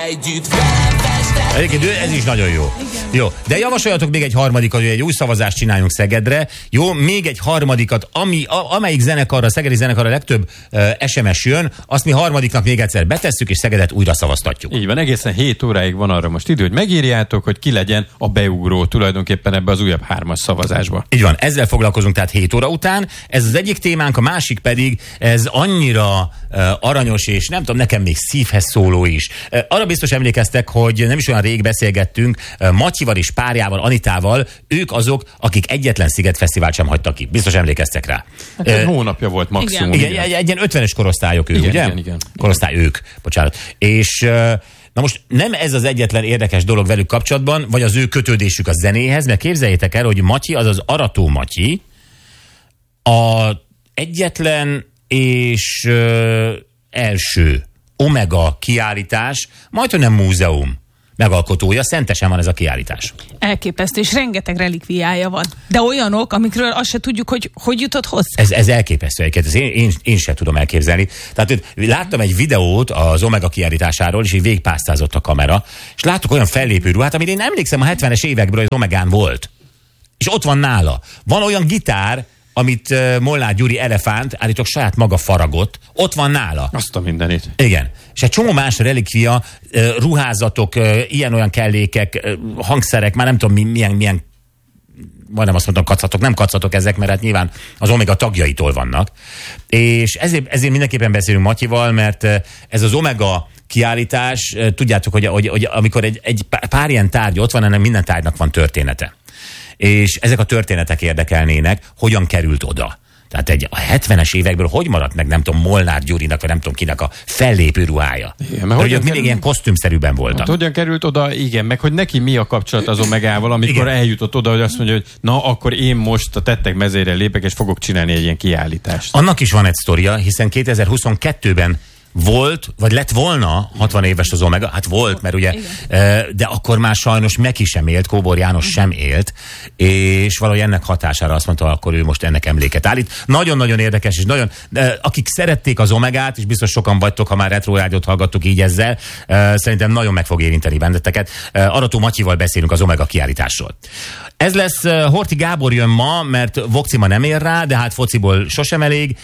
Egyébként ez is nagyon jó. Jó, de javasoljatok még egy harmadikat, hogy egy új szavazást csináljunk Szegedre. Jó, még egy harmadikat, amelyik zenekarra, szegedi zenekarra legtöbb SMS jön, azt mi harmadiknak még egyszer betesszük, és Szegedet újra szavaztatjuk. Így van, egészen 7 óráig van arra most idő, hogy megírjátok, hogy ki legyen a beugró tulajdonképpen ebbe az újabb 3-as szavazásba. Így van, ezzel foglalkozunk tehát 7 óra után. Ez az egyik témánk, a másik pedig, ez annyira aranyos, és nem tudom, nekem még szívhez szóló is. Arra biztos emlékeztek, hogy nem is olyan rég beszélgettünk Matyival és párjával, Anitával, ők azok, akik egyetlen Szigetfesztivált sem hagytak ki. Biztos emlékeztek rá. Hát egy hónapja volt maximum. Igen. Egy ilyen 50-es korosztályok ők, ugye? Igen. Korosztály ők, bocsánat. És na most nem ez az egyetlen érdekes dolog velük kapcsolatban, vagy az ő kötődésük a zenéhez, mert képzeljétek el, hogy Matyi, azaz Arató Matyi, a egyetlen és első Omega kiállítás, majdhogy nem múzeum megalkotója, Szentesen van ez a kiállítás. Elképesztő, és rengeteg relikviája van. De olyanok, amikről azt se tudjuk, hogy jutott hozzá. Ez elképesztő egyébként, én sem tudom elképzelni. Tehát láttam egy videót az Omega kiállításáról, és így végigpásztázott a kamera, és láttuk olyan fellépő ruhát, amit én emlékszem a 70-es évekből, hogy az Omegán volt. És ott van nála. Van olyan gitár, amit Molnár Gyuri Elefánt állítólag saját maga faragott, ott van nála. Azt a mindenit. Igen. És egy csomó más relikvia, ruházatok, ilyen-olyan kellékek, hangszerek, már nem tudom milyen majdnem azt mondtam kacatok, nem kacatok ezek, mert hát nyilván az Omega tagjaitól vannak. És ezért mindenképpen beszélünk Matyival, mert ez az Omega kiállítás, tudjátok, hogy amikor egy pár ilyen tárgy ott van, ennek minden tárgynak van története. És ezek a történetek érdekelnének, hogyan került oda. Tehát a 70-es évekből hogy maradt meg, nem tudom, Molnár Gyurinak, vagy nem tudom kinek a fellépő ruhája. Igen, mert hogy mindig ilyen kosztümszerűben voltak. Hát hogyan került oda, igen, meg hogy neki mi a kapcsolat az Omegával, amikor igen, eljutott oda, hogy azt mondja, hogy na, akkor én most a tettek mezére lépek, és fogok csinálni egy ilyen kiállítást. Annak is van egy sztoria, hiszen 2022-ben volt, vagy lett volna 60 éves az Omega, hát volt, mert ugye, de akkor már sajnos Meki sem élt, Kóbor János sem élt, és valahogy ennek hatására azt mondta, akkor ő most ennek emléket állít. Nagyon-nagyon érdekes, és nagyon, akik szerették az Omegát, és biztos sokan vagytok, ha már Retro Rádiót hallgattuk így ezzel, szerintem nagyon meg fog érinteni benneteket. Arató Matyival beszélünk az Omega kiállításról. Ez lesz, Horthy Gábor jön ma, mert Vokci ma nem ér rá, de hát fociból sosem elég,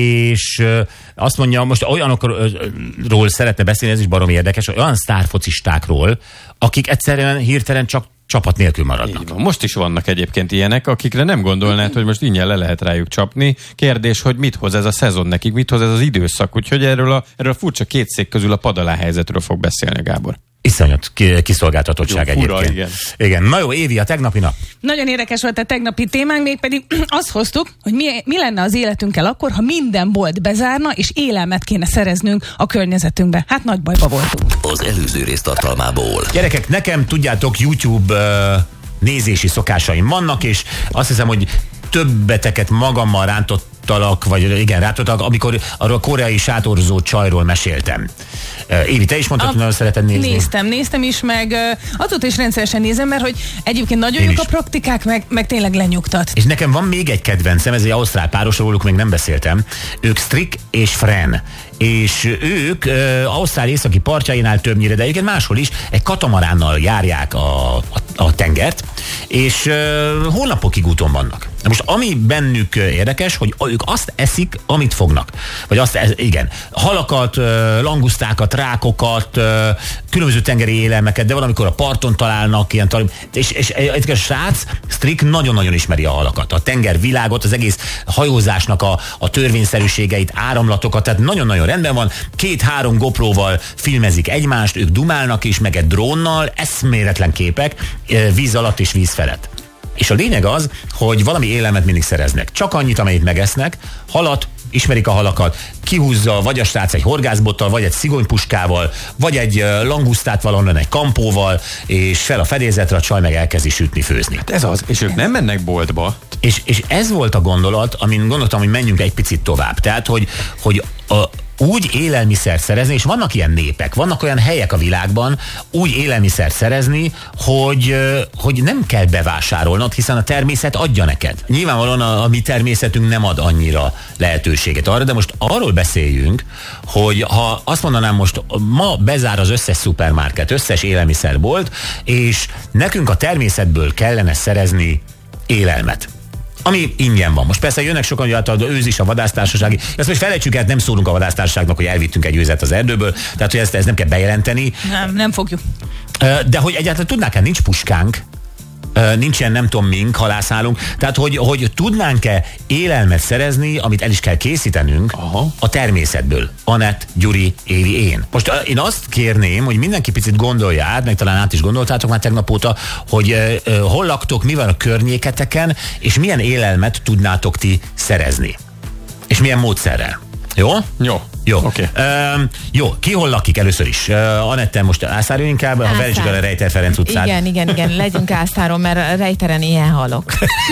és azt mondja, most olyanokról szeretne beszélni, ez is baromi érdekes, olyan sztárfocistákról, akik egyszerűen hirtelen csak csapat nélkül maradnak. Most is vannak egyébként ilyenek, akikre nem gondolnád, hogy most ingyen le lehet rájuk csapni. Kérdés, hogy mit hoz ez a szezon nekik, mit hoz ez az időszak. Úgyhogy erről a furcsa két szék közül a pad alá helyzetről fog beszélni Gábor. Iszonyat kiszolgáltatottság jó, fura, egyébként. Igen. Na jó, Évi, a tegnapi nap. Nagyon érdekes volt a tegnapi témánk, mégpedig azt hoztuk, hogy mi lenne az életünkkel akkor, ha minden bolt bezárna, és élelmet kéne szereznünk a környezetünkbe. Hát nagy bajba voltunk. Az előző rész tartalmából. Gyerekek, nekem tudjátok, YouTube nézési szokásaim vannak, és azt hiszem, hogy többeteket magammal rántottalak, amikor arról a koreai sátorzó csajról meséltem. Évi, te is mondtad, hogy nagyon szereted nézni. Néztem is, meg azóta is rendszeresen nézem, mert hogy egyébként nagyon jók a praktikák, meg tényleg lenyugtat. És nekem van még egy kedvencem, ez egy ausztrál páros, róluk még nem beszéltem. Ők Strick és Fran. És ők Ausztrál északi partjainál többnyire, de egyébként máshol is egy katamaránnal járják a tengert, és hónapokig úton vannak. Most ami bennük érdekes, hogy ők azt eszik, amit fognak. Vagy halakat, langusztákat, rákokat, különböző tengeri élelmeket, de valamikor a parton találnak ilyen és a srác, Strick nagyon-nagyon ismeri a halakat, a tengervilágot, az egész hajózásnak a törvényszerűségeit, áramlatokat, tehát nagyon-nagyon rendben van. 2-3 GoPro-val filmezik egymást, ők dumálnak is, meg egy drónnal, eszméletlen képek, víz alatt és víz felett. És a lényeg az, hogy valami élelmet mindig szereznek. Csak annyit, amennyit megesznek, halat, ismerik a halakat, kihúzza vagy a srác egy horgászbottal, vagy egy szigonypuskával, vagy egy langusztát valahonnan egy kampóval, és fel a fedélzetre, a csaj meg elkezdi sütni, főzni. Hát ez az, és ők nem mennek boltba. És ez volt a gondolat, amin gondoltam, hogy menjünk egy picit tovább. Tehát, hogy úgy élelmiszer szerezni, és vannak ilyen népek, vannak olyan helyek a világban, úgy élelmiszer szerezni, hogy nem kell bevásárolnod, hiszen a természet adja neked. Nyilvánvalóan a mi természetünk nem ad annyira lehetőséget arra, de most arról beszéljünk, hogy ha azt mondanám most, ma bezár az összes szupermarket, összes élelmiszerbolt, és nekünk a természetből kellene szerezni élelmet, ami ingyen van. Most persze jönnek sokan, hogy hát őz is a vadásztársasági. Ezt most felejtsük el, nem szólunk a vadásztársaságnak, hogy elvittünk egy őzet az erdőből, tehát hogy ezt nem kell bejelenteni. Nem fogjuk. De hogy egyáltalán tudnák-e, nincs puskánk, nincsen nem tudom mink, halászálunk, tehát hogy tudnánk-e élelmet szerezni, amit el is kell készítenünk a természetből. Anett, Gyuri, Évi, én. Most én azt kérném, hogy mindenki picit gondolja át, meg talán át is gondoltátok már tegnap óta, hogy hol laktok, mi van a környéketeken, és milyen élelmet tudnátok ti szerezni. És milyen módszerrel. Jó? Jó. Okay. Jó, ki hol lakik először is? Anette, most Ásztáron inkább, ha felejtsük el a Rejter Ferenc utcát. Igen, legyünk Ásztáron, mert Rejteren ilyen halok.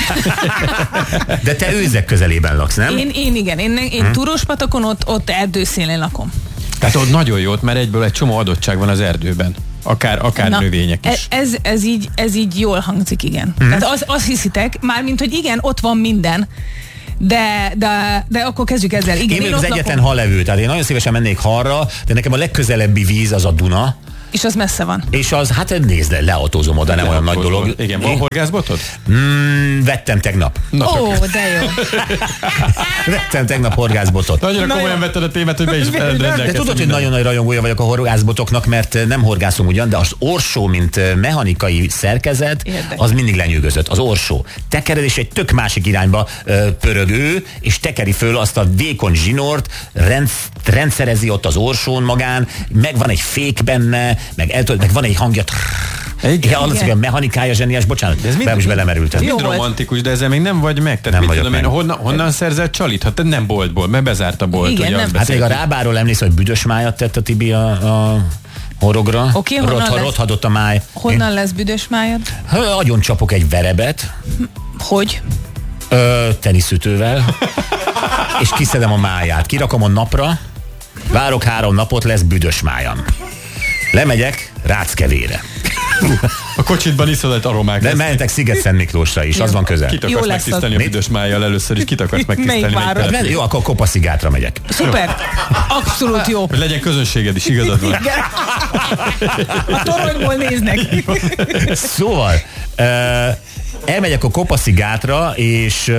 De te Őzek közelében laksz, nem? Én Túróspatakon, ott erdőszélén lakom. Tehát ott nagyon jót, mert egyből egy csomó adottság van az erdőben. Akár növények is. Ez így jól hangzik, igen. Tehát azt hiszitek, mármint, hogy igen, ott van minden, de akkor kezdjük ezzel. Igen, én az egyetlen halevő, tehát én nagyon szívesen mennék halra, de nekem a legközelebbi víz az a Duna. És az messze van. És az, hát nézd, leautózom oda, nem olyan nagy dolog. Igen, van horgászbotod? Vettem tegnap. Ó, de jó. Vettem tegnap horgászbotot. Nagyon komolyan vetted a témát, hogy be is rendelkeztem. De tudod, hogy nagyon nagy rajongója vagyok a horgászbotoknak, mert nem horgászom ugyan, de az orsó, mint mechanikai szerkezet, az mindig lenyűgözött. Az orsó. Tekered, és egy tök másik irányba pörögő, és tekeri föl azt a vékony zsinort, rendszerezi ott az orsón magán, meg van egy fék benne, meg van egy hangja. Igen, a mechanikája zseniás, bocsánat, de ez most belemerültem. Mind romantikus, de ezzel még nem vagy meg. Tehát nem vagyok meg. Honnan szerzett csalit? Hát nem boltból, mert bezárt a bolt. Igen, ugye, nem. Hát még a Rábáról emlékszem, hogy büdös májat tett a Tibi a horogra. Rothadott a máj. Honnan lesz büdös májad? Agyon csapok egy verebet. Hogy? Teniszütővel. És kiszedem a máját. Kirakom a napra, várok 3 napot, lesz büdös májam. Lemegyek Ráckevére. A kocsitban iszod egy aromák. De mehetek Sziget-Szent Miklósra is, az van közel. Kit akarsz megtisztelni a büdös májjal először is? Kit akarsz megtisztelni? Jó, akkor Kopaszigátra megyek. Szuper, abszolút jó. Hogy legyen közönséged is, igazad van. A toronyból néznek. Szóval, elmegyek a Kopaszigátra, és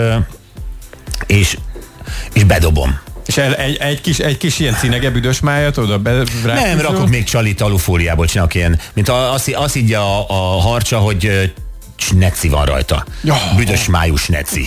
bedobom. És egy kis ilyen cinege büdös májat oda nem, rakok még csalit alufóliából, csinálok ilyen, mint azt így a harcsa, hogy sneci van rajta. Büdös májú sneci.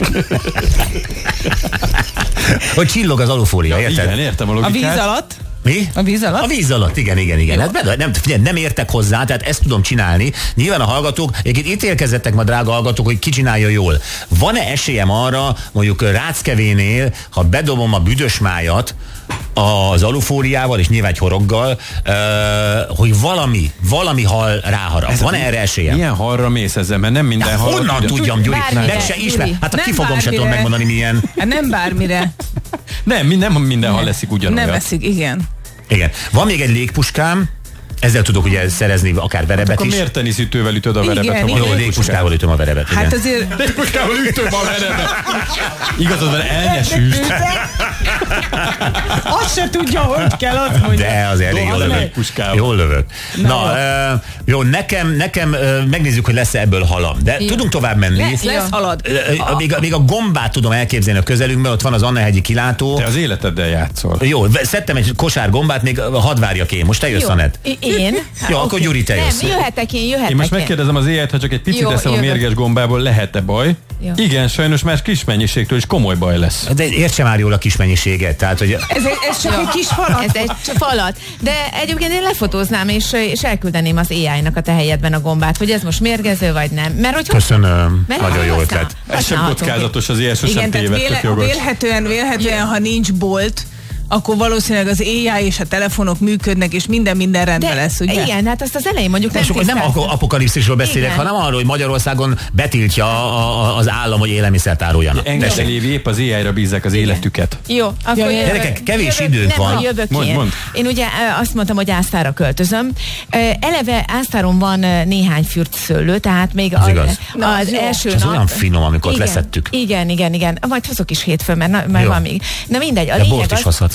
Hogy csillog az alufólia, érted? Igen, értem a logikát. A víz alatt? Mi? A víz alatt? A víz alatt, igen. Hát nem értek hozzá, tehát ezt tudom csinálni. Nyilván a hallgatók, ítélkezzettek ma, drága hallgatók, hogy ki csinálja jól. Van-e esélyem arra, mondjuk Ráckevénél, ha bedobom a büdös májat az alufóliával, és nyilván egy horoggal, hogy valami hal ráharap. Van erre esélyem? Milyen halra mész ezzel, mert nem minden hal. Honnan tudjam, Gyuri? Meg se ismer. Hát a kifogom se tudom megmondani milyen. Nem bármire. Nem minden hal leszik ugyanolyan. Nem eszik, igen. Igen. Van még egy légpuskám, ezzel tudok ugye szerezni akár verebet is. Miért teniszütővel ütöd a verebet? Jó, légpuskával ütöm a verebet. Hát igen. azért... Légpuskával ütöm a verebet. Igazad van, el ne süst. Azt se tudja, hogy kell, azt mondja. De azért elég jól lövök. Jól lövök. Na, jó, nekem megnézzük, hogy lesz ebből halam. De tudunk tovább menni. Lesz halad. Még a gombát tudom elképzelni a közelünkben, ott van az Anna-hegyi kilátó. Te az életeddel játszol. Jó, szedtem egy kosár gombát, még hadd várjak én. Most te jössz, Anett. Én? Jó, akkor Gyuri, te jössz. Nem, jöhetek én. Én most megkérdezem az éjjel, ha csak egy picit eszem a mérges gombából, lehet-e baj? Jó. Igen, sajnos más kis mennyiségtől is komoly baj lesz. De értse már jól a kis mennyiséget. Tehát, hogy... Ez csak egy kis falat. Ez egy falat. De egyébként én lefotóznám, és elküldeném az AI-nak a te helyedben a gombát, hogy ez most mérgező, vagy nem. Mert hogy köszönöm, nagyon jó ötlet. Ez sem kockázatos, az ilyen sosem téved, tök jogos. Vélhetően, ha nincs bolt, akkor valószínűleg az AI és a telefonok működnek, és minden rendben lesz, ugye? Igen, hát azt az elején mondjuk nem apokalipszisról beszélek, hanem arról, hogy Magyarországon betiltja az állam, hogy élelmiszert áruljanak. Engedje, Lévi, épp az AI-ra bízzák az életüket. Jó, akkor gyerekek, kevés időnk van. Mondd. Én ugye azt mondtam, hogy Ásztára költözöm. Eleve Ásztáron van néhány fürtszőlő, tehát még az első nap... Az olyan finom, amikor leszettük. Igen. Majd hozok is hétfőn, mert van még. Na mindegy, a lényeg az...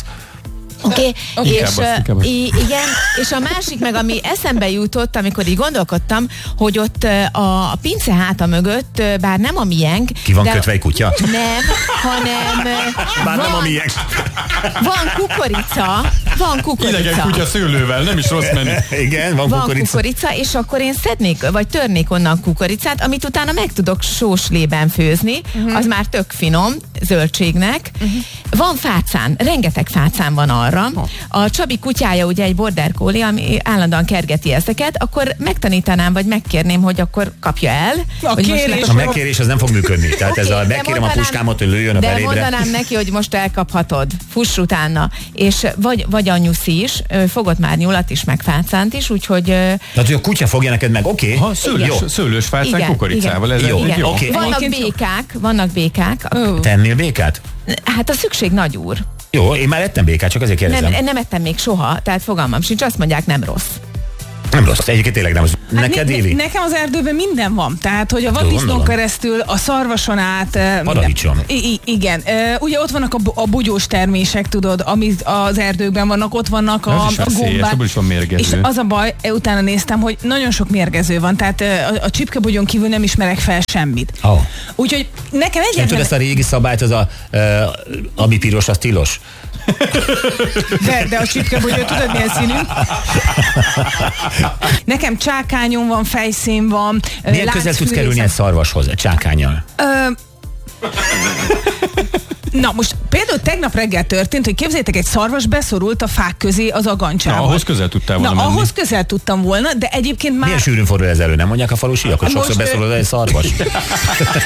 Oké, és Inkább azt. igen, és a másik meg, ami eszembe jutott, amikor így gondolkodtam, hogy ott a pince háta mögött, bár nem a miénk. Ki van kötve egy kutya? Nem, hanem Bár nem a miénk. van kukorica. Idegen kutya szőlővel, nem is rossz menü. Igen, van kukorica. És akkor én szednék, vagy törnék onnan kukoricát, amit utána meg tudok sóslében főzni, az már tök finom, zöldségnek. Van fácán, rengeteg fácán van arra. A Csabi kutyája ugye egy border collie, ami állandóan kergeti ezeket, akkor megtanítanám, vagy megkérném, hogy akkor kapja el. A megkérés az nem fog működni. Tehát ez a megkérem a puskámat, hogy lőjön a belébre. De mondanám neki, hogy most elkaphatod, fuss utána. És vagy a nyuszi is, fogott már nyulat is, meg fácánt is, úgyhogy... Tehát, hogy a kutya fogja neked meg, oké? Ha szőlős fácán kukoricával. Ez jó. jó. Okay. Vannak békák. Tennél békát? Hát a szükség nagy úr. Jó, én már ettem békát, csak azért kérdezem. Nem ettem még soha, tehát fogalmam sincs, azt mondják, nem rossz. Nem rossz, egyébként tényleg nem rossz. Neked, Évi? Nekem az erdőben minden van. Tehát, hogy a vaddisznón keresztül, a szarvason át... Paradicsom. Igen. Ugye ott vannak a bugyós termések, tudod, amit az erdőkben vannak, ott vannak a gombák. Abból is van mérgező. És az a baj, utána néztem, hogy nagyon sok mérgező van. Tehát a csipkebugyon kívül nem ismerek fel semmit. Oh. Úgyhogy nekem Nem tudod ezt a régi szabályt, ami piros, az tilos? De a csipkebugyon tudod milyen színű? Nekem csákányom van, fejszín van. Milyen közel tudsz kerülni egy szarvashoz, egy csákánnyal? Na most például tegnap reggel történt, hogy képzeljétek, egy szarvas beszorult a fák közé az agancsával. Ahhoz közel tudtál volna menni. Ahhoz közel tudtam volna, de egyébként már... Milyen sűrűn fordul ez elő, nem mondják a falusiak, hogy sokszor beszorul egy szarvas?